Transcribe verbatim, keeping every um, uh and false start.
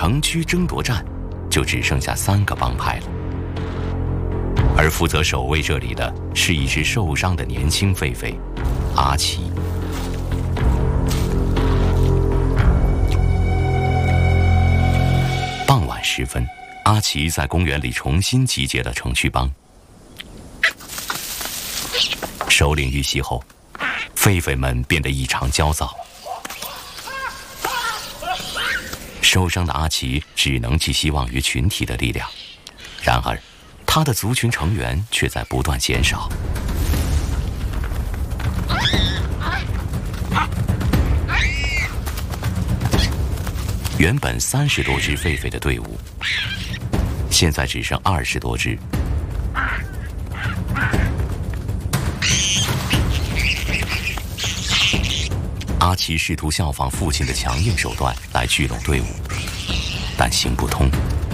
城区争夺战就只剩下三个帮派了。而负责守卫这里的是一只受伤的年轻狒狒，阿奇。傍晚时分，阿奇在公园里重新集结了城区帮。首领遇袭后，狒狒们变得异常焦躁。受伤的阿奇只能寄希望于群体的力量，然而他的族群成员却在不断减少。原本三十多只狒狒的队伍，现在只剩二十多只。阿奇试图效仿父亲的强硬手段来聚拢队伍，但行不通。